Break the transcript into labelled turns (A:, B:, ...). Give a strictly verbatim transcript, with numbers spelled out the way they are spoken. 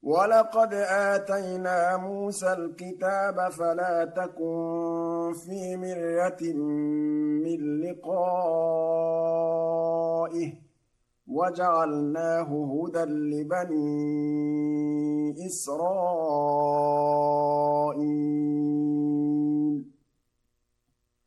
A: وَلَقَدْ آتَيْنَا مُوسَى الْكِتَابَ فَلَا تَكُن فِي مِرْيَةٍ مِّن لِّقَائِهِ وَجَعَلْنَاهُ هُدًى لِّبَنِي إِسْرَائِيلَ